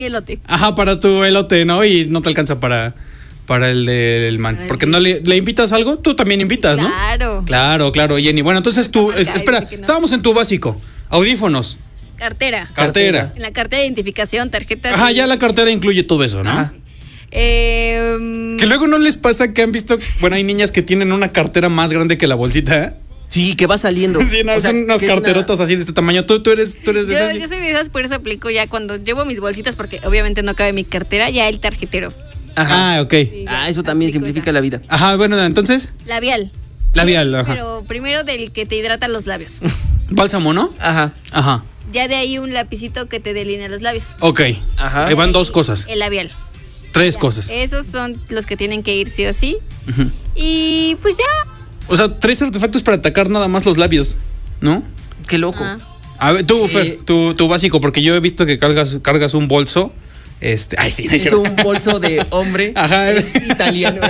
elote. Ajá, para tu elote, ¿no? Y no te alcanza para el del man. Porque no le invitas algo, tú también invitas, ¿no? Claro, Jenny. Bueno, entonces tú, espera, estábamos en tu básico. Audífonos. Cartera. En la cartera de identificación, tarjetas. Ajá, ya la cartera incluye todo eso, ¿no? Ajá. Que luego no les pasa que han visto, bueno, hay niñas que tienen una cartera más grande que la bolsita, ¿eh? Sí, que va saliendo. Sí, no, son unas carterotas así de este tamaño. ¿Tú eres de esas? Yo soy de esas, por eso aplico ya cuando llevo mis bolsitas, porque obviamente no cabe mi cartera, ya el tarjetero. Ajá. Ah, ok. Sí, eso también simplifica la vida. Ajá, bueno, entonces. Labial. Labial, sí, ajá. Pero primero del que te hidrata los labios. Bálsamo, ¿no? Ajá. Ya de ahí un lapicito que te delinea los labios. Ok. Ajá. Ahí van 2 cosas. El labial. 3 cosas. Esos son los que tienen que ir sí o sí. Y pues ya. O sea, 3 artefactos para atacar nada más los labios, ¿no? Qué loco. A ver, tú, Fer, tu básico, porque yo he visto que cargas un bolso. Ay, sí, es un bolso de hombre. Ajá. Es italiano.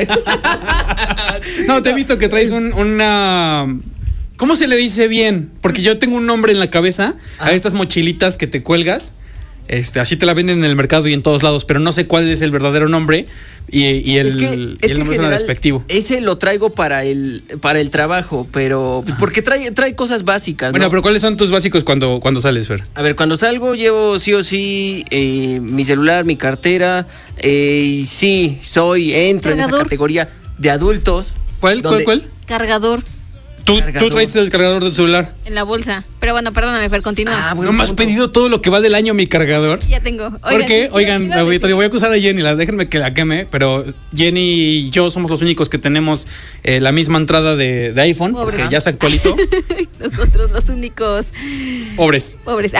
No, te he visto que traes una... ¿Cómo se le dice bien? Porque yo tengo un nombre en la cabeza a estas mochilitas que te cuelgas. Así te la venden en el mercado y en todos lados, pero no sé cuál es el verdadero nombre y el nombre suena despectivo. Ese lo traigo para el trabajo, pero porque trae cosas básicas. Bueno, ¿no? pero ¿cuáles son tus básicos cuando sales, Fer? A ver, cuando salgo llevo sí o sí mi celular, mi cartera. Sí, entro en esa categoría de adultos. ¿Cuál? Cargador. ¿Tú traes el cargador del celular? En la bolsa. Pero bueno, perdóname, Fer, continúa. ¿No me has pedido todo lo que va del año mi cargador? Ya tengo. ¿Por qué? Oigan, auditorio, voy a acusar a Jenny, déjenme que la queme, pero Jenny y yo somos los únicos que tenemos la misma entrada de iPhone, porque ya se actualizó. Nosotros los únicos. Pobres.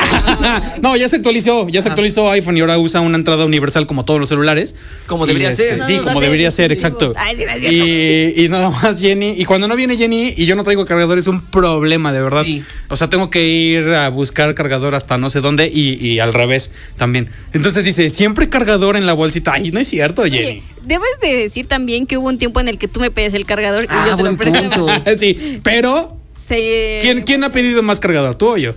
No, ya se actualizó iPhone y ahora usa una entrada universal como todos los celulares. Como debería ser. Sí, como debería ser, exacto. Ay, sí, gracias. Y nada más Jenny, y cuando no viene Jenny y yo no traigo cargador es un problema, de verdad. Sí. O sea, tengo que ir a buscar cargador hasta no sé dónde y al revés también. Entonces dice, siempre cargador en la bolsita. Ay, no es cierto, Jenny. Oye, debes de decir también que hubo un tiempo en el que tú me pedías el cargador y yo te lo prestaba. Sí, pero ¿quién ha pedido más cargador, tú o yo?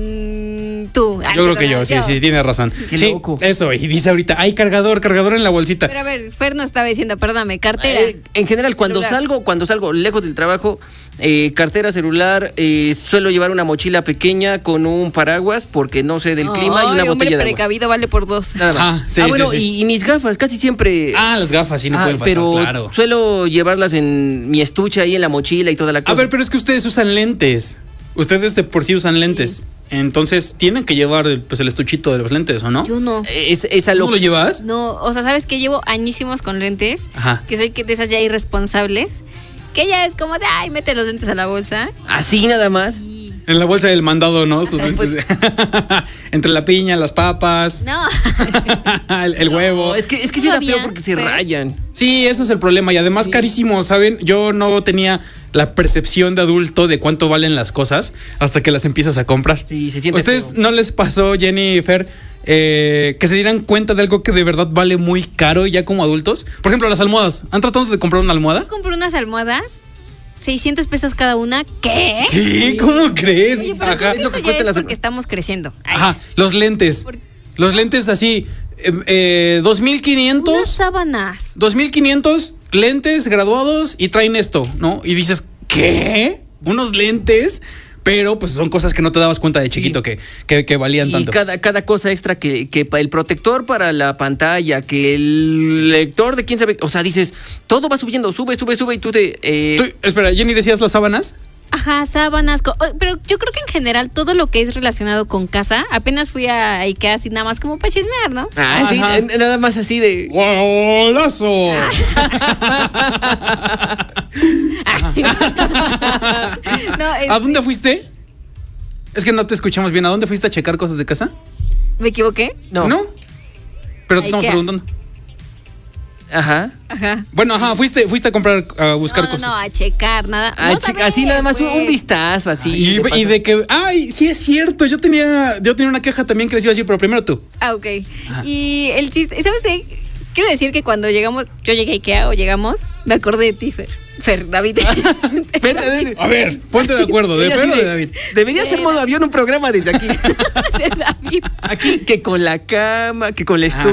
Tú. Yo creo que yo, sí, tienes razón. Qué loco. Eso, y dice ahorita, hay cargador en la bolsita. Pero a ver, Fer no estaba diciendo, perdóname, cartera. En general, cuando salgo lejos del trabajo, cartera, celular, suelo llevar una mochila pequeña con un paraguas porque no sé del clima y una botella de agua. Precavido vale por 2. Nada más. Sí, sí. Y mis gafas, casi siempre. Las gafas sí no pueden faltar, pero claro. suelo llevarlas en mi estuche ahí en la mochila y toda la cosa. A ver, pero es que ustedes usan lentes. Ustedes de por sí usan lentes. Sí. Entonces tienen que llevar el estuchito de los lentes, ¿o no? Yo no. ¿No lo llevas? No, o sea, ¿sabes que llevo añísimos con lentes? Ajá. Que soy de esas ya irresponsables. Que ya es como de, mete los lentes a la bolsa. Así nada más. En la bolsa del mandado, ¿no? Sus lentes. Entre la piña, las papas. No. el huevo. No, es que sí era feo porque se rayan. Sí, ese es el problema. Y además carísimo, ¿saben? Yo no tenía la percepción de adulto de cuánto valen las cosas hasta que las empiezas a comprar. Sí, se siente ¿Ustedes feo. no les pasó, Jenny y Fer, que se dieran cuenta de algo que de verdad vale muy caro ya como adultos? Por ejemplo, las almohadas. ¿Han tratado de comprar una almohada? Yo compré unas almohadas, 600 pesos cada una. ¿Qué? ¿Qué? ¿Cómo crees? Oye, pero Ajá. eso ya es porque estamos creciendo. Ajá, los lentes. Los lentes así, 2,500. Unas sábanas. 2,500 lentes graduados y traen esto, ¿no? Y dices, ¿qué? ¿Unos lentes? Pero pues son cosas que no te dabas cuenta de chiquito que valían tanto. Y cada cosa extra que el protector para la pantalla, que el lector de quién sabe, o sea, dices, todo va subiendo, sube y tú te... Espera, Jenny, ¿decías las sábanas? Ajá, sábanas, pero yo creo que en general todo lo que es relacionado con casa, apenas fui a IKEA así nada más como para chismear, ¿no? Sí, nada más así de... ¡Golazo! ¿A dónde fuiste? Es que no te escuchamos bien. ¿A dónde fuiste a checar cosas de casa? ¿Me equivoqué? No. Pero te estamos preguntando. Ajá. Bueno, fuiste a comprar, a buscar cosas. No, a checar, nada. Así nada más un vistazo, así. Y de que, sí es cierto, yo tenía una queja también que les iba a decir, pero primero tú. Ok. Y el chiste, ¿sabes qué? Quiero decir que cuando yo llegué a IKEA o llegamos, me acordé de ti, Fer. Fer, David. A ver, ponte de acuerdo, ¿de Fer o de David? Debería ser modo avión un programa desde aquí. De David. Aquí, que con la cama, que con la estufa.